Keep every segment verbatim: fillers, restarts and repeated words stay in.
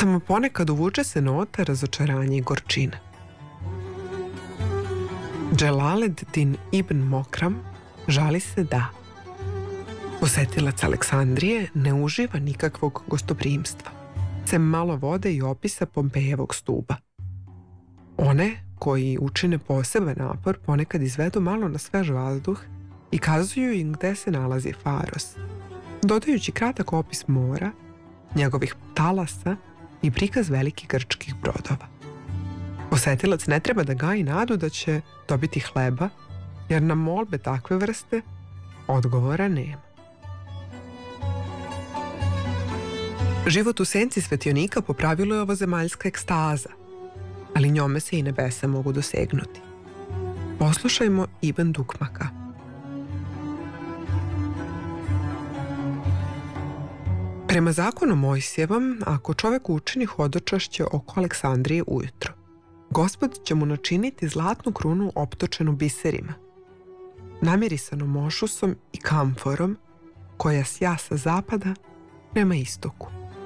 Samo ponekad uvuče se nota razočaranja i gorčine. Dželaleddin ibn Mokram žali se da posetilac Aleksandrije ne uživa nikakvog gostoprimstva, sem malo vode i opisa Pompejevog stuba. One koji učine poseban napor ponekad izvedu malo na svež vazduh i kazuju im gde se nalazi Faros, dodajući kratak opis mora, njegovih talasa i prikaz velikih grčkih brodova. Posetilac ne treba da gaji nadu da će dobiti hleba, jer na molbe takve vrste odgovora nema. Život u senci svetionika po pravilu je ovozemaljska ekstaza, ali njome se i nebesa mogu dosegnuti. Poslušajmo Ibn Dukmaka. Prema zakonu Mojsijevom, ako čovek učini hodočašće oko Aleksandrije ujutro, Gospod će mu načiniti zlatnu krunu optočenu biserima, namirisanom mošusom i kamforom, koja sja sa zapada prema istoku.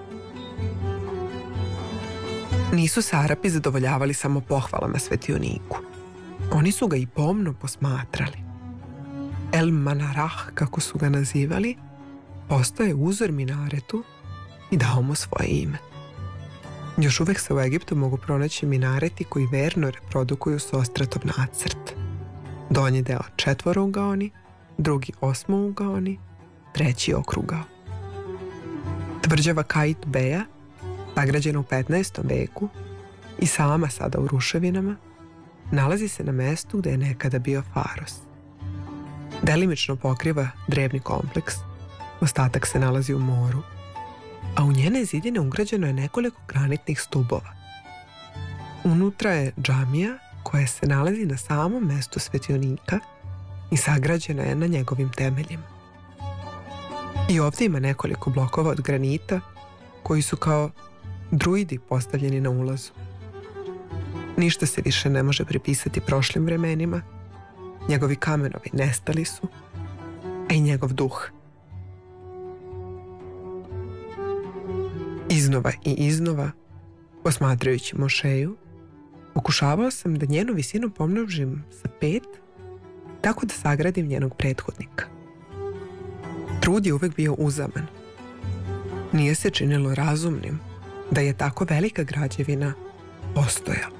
Nisu se Arapi zadovoljavali samo pohvalama svetioniku. Oni su ga i pomno posmatrali. El Manarah, kako su ga nazivali, postao je uzor minaretu i dao mu svoje ime. Još uvek se u Egiptu mogu pronaći minareti koji verno reprodukuju Sostratov nacrt. Donji deo četvorougaoni, drugi osmougaoni, treći okrugao. Tvrđava Kait Beja, sagrađena u petnaestom veku i sama sada u ruševinama, nalazi se na mestu gde je nekada bio Faros. Delimično pokriva drevni kompleks, ostatak se nalazi u moru, a u njene zidine ugrađeno je nekoliko granitnih stubova. Unutra je džamija koja se nalazi na samom mestu svetionika i sagrađena je na njegovim temeljima. I ovdje ima nekoliko blokova od granita koji su kao druidi postavljeni na ulazu. Ništa se više ne može pripisati prošlim vremenima, njegovi kamenovi nestali su, a i njegov duh. Iznova i iznova, posmatrajući mošeju, pokušavao sam da njenu visinu pomnožim sa pet, tako da sagradim njenog prethodnika. Trud je uvek bio uzaman. Nije se činilo razumnim da je tako velika građevina postojala.